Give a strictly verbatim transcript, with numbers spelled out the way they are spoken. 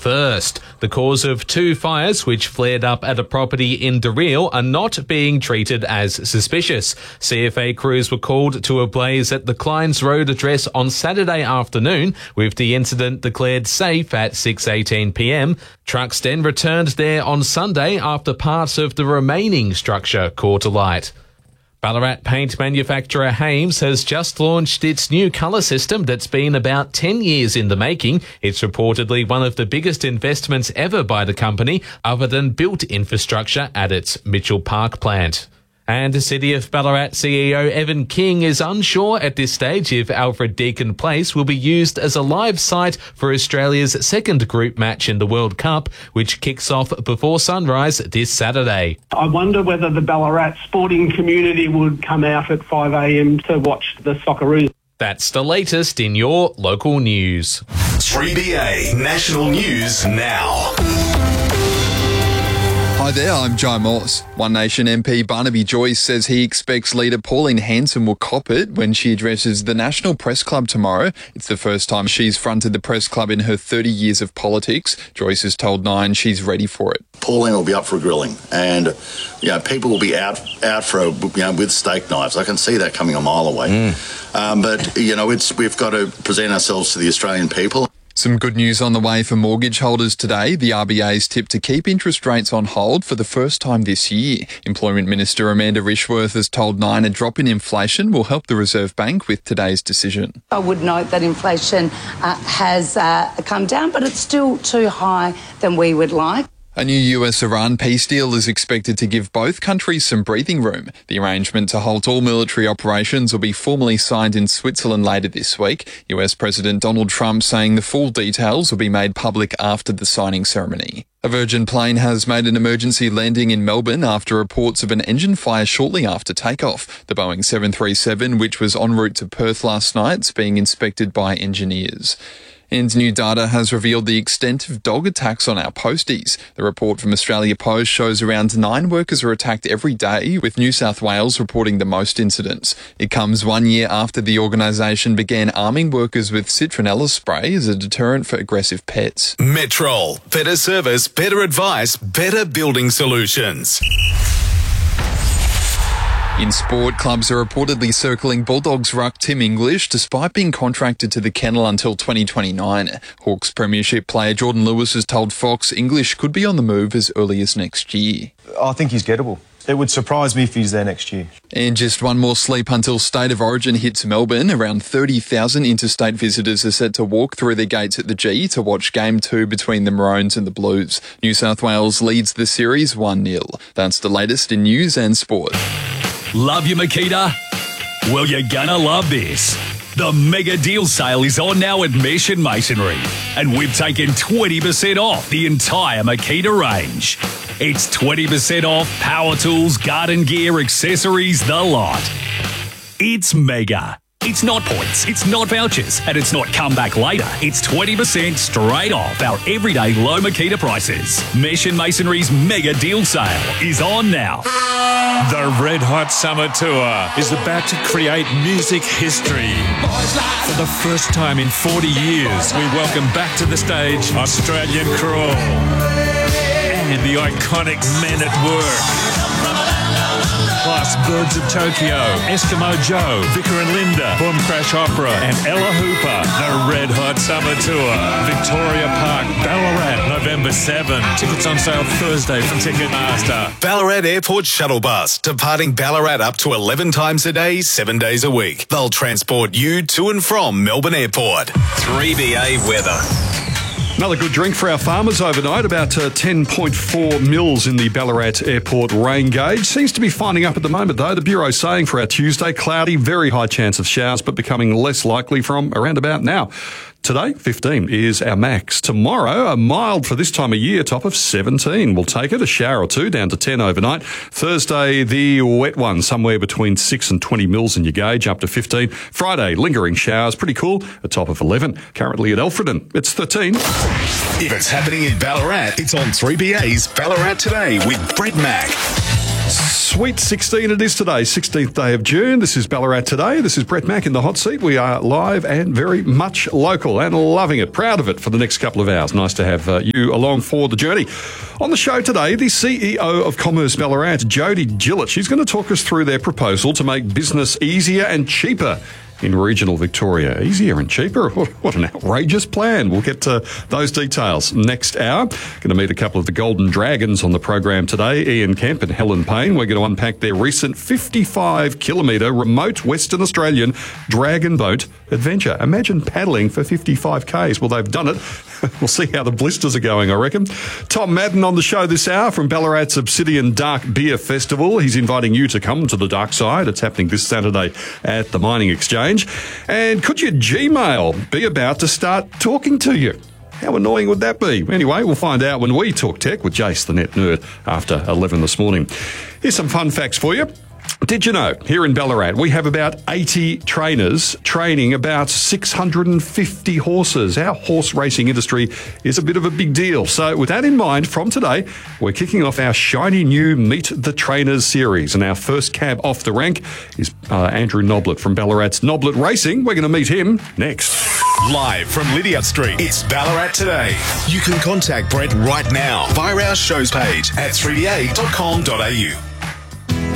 first. The cause of two fires which flared up at a property in Daryl are not being treated as suspicious. C F A crews were called to a blaze at the Kleins Road address on Saturday afternoon, with the incident declared safe at six eighteen p m. Trucks then returned there on Sunday after parts of the remaining structure caught alight. Ballarat paint manufacturer Hames has just launched its new colour system that's been about ten years in the making. It's reportedly one of the biggest investments ever by the company, other than built infrastructure at its Mitchell Park plant. And the City of Ballarat C E O Evan King is unsure at this stage if Alfred Deakin Place will be used as a live site for Australia's second group match in the World Cup, which kicks off before sunrise this Saturday. I wonder whether the Ballarat sporting community would come out at five a m to watch the Socceroos. That's the latest in your local news. three B A National News Now. Hi there, I'm Joe Morse. One Nation M P Barnaby Joyce says he expects leader Pauline Hanson will cop it when she addresses the National Press Club tomorrow. It's the first time she's fronted the press club in her thirty years of politics. Joyce has told Nine she's ready for it. Pauline will be up for a grilling, and you know, people will be out out for a, you know, with steak knives. I can see that coming a mile away. Mm. Um, but you know, it's we've got to present ourselves to the Australian people. Some good news on the way for mortgage holders today. The R B A's tipped to keep interest rates on hold for the first time this year. Employment Minister Amanda Rishworth has told Nine a drop in inflation will help the Reserve Bank with today's decision. I would note that inflation uh, has uh, come down, but it's still too high than we would like. A new U S Iran peace deal is expected to give both countries some breathing room. The arrangement to halt all military operations will be formally signed in Switzerland later this week. U S President Donald Trump saying the full details will be made public after the signing ceremony. A Virgin plane has made an emergency landing in Melbourne after reports of an engine fire shortly after takeoff. The Boeing seven thirty-seven, which was en route to Perth last night, is being inspected by engineers. And new data has revealed the extent of dog attacks on our posties. The report from Australia Post shows around nine workers are attacked every day, with New South Wales reporting the most incidents. It comes one year after the organisation began arming workers with citronella spray as a deterrent for aggressive pets. Metrol. Better service, better advice, better building solutions. In sport, clubs are reportedly circling Bulldogs ruck Tim English despite being contracted to the kennel until twenty twenty-nine. Hawks premiership player Jordan Lewis has told Fox English could be on the move as early as next year. I think he's gettable. It would surprise me if he's there next year. And just one more sleep until State of Origin hits Melbourne. Around thirty thousand interstate visitors are set to walk through the gates at the G to watch Game two between the Maroons and the Blues. New South Wales leads the series one nil. That's the latest in news and sport. Love you, Makita? Well, you're gonna love this. The mega deal sale is on now at Mesh and Masonry, and we've taken twenty percent off the entire Makita range. It's twenty percent off power tools, garden gear, accessories, the lot. It's mega. It's not points, it's not vouchers, and it's not come back later. It's twenty percent straight off our everyday low Makita prices. Mesh and Masonry's mega deal sale is on now. The Red Hot Summer Tour is about to create music history. For the first time in forty years, we welcome back to the stage Australian Crawl and the iconic Men at Work. Plus Birds of Tokyo, Eskimo Joe, Vicar and Linda, Boom Crash Opera and Ella Hooper. The Red Hot Summer Tour, Victoria Park, Ballarat, November seventh. Tickets on sale Thursday from Ticketmaster. Ballarat Airport Shuttle Bus, departing Ballarat up to eleven times a day, seven days a week. They'll transport you to and from Melbourne Airport. three B A weather. Another good drink for our farmers overnight. About uh, ten point four mils in the Ballarat Airport rain gauge. Seems to be finding up at the moment, though. The Bureau saying for our Tuesday, cloudy, very high chance of showers, but becoming less likely from around about now. Today, fifteen is our max. Tomorrow, a mild for this time of year, top of seventeen. We'll take it, a shower or two, down to ten overnight. Thursday, the wet one, somewhere between six and twenty mils in your gauge, up to fifteen. Friday, lingering showers, pretty cool, a top of eleven. Currently at Alfredton, it's thirteen. If it's happening in Ballarat, it's on three B A's Ballarat Today with Brett Mack. Sweet sixteen it is today, sixteenth day of June. This is Ballarat Today. This is Brett Mack in the hot seat. We are live and very much local and loving it, proud of it for the next couple of hours. Nice to have uh, you along for the journey. On the show today, the C E O of Commerce Ballarat, Jody Gillett. She's going to talk us through their proposal to make business easier and cheaper in regional Victoria. Easier and cheaper? What an outrageous plan. We'll get to those details next hour. Going to meet a couple of the Golden Dragons on the program today, Ian Kemp and Helen Payne. We're going to unpack their recent fifty-five kilometre remote Western Australian dragon boat adventure. Imagine paddling for fifty-five kays. Well, they've done it. We'll see how the blisters are going, I reckon. Tom Madden on the show this hour from Ballarat's Obsidian Dark Beer Festival. He's inviting you to come to the dark side. It's happening this Saturday at the Mining Exchange. And could your Gmail be about to start talking to you? How annoying would that be? Anyway, we'll find out when we talk tech with Jace, the net nerd, after eleven this morning. Here's some fun facts for you. Did you know, here in Ballarat, we have about eighty trainers training about six hundred fifty horses. Our horse racing industry is a bit of a big deal. So with that in mind, from today, we're kicking off our shiny new Meet the Trainers series. And our first cab off the rank is uh, Andrew Noblet from Ballarat's Noblet Racing. We're going to meet him next. Live from Lydiard Street, it's Ballarat Today. You can contact Brett right now via our shows page at three d a dot com dot a u.